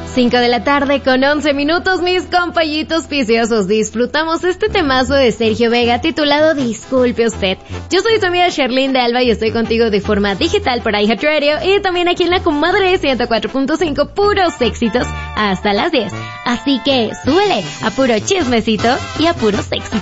5 de la tarde con 11 minutos, mis compañitos viciosos. Disfrutamos este temazo de Sergio Vega titulado Disculpe Usted. Yo soy tu amiga Sherlyn de Alba y estoy contigo de forma digital por iHeartRadio y también aquí en la Comadre 104.5, puros éxitos hasta las 10. Así que súbele a puro chismecito y a puro éxitos.